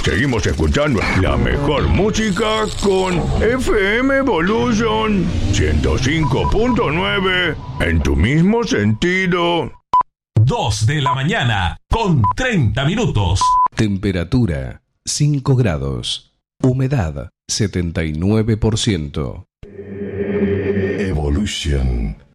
Seguimos escuchando la mejor música con FM Evolution 105.9 en tu mismo sentido. 2 de la mañana con 30 minutos. Temperatura 5 grados. Humedad 79%. Evolution.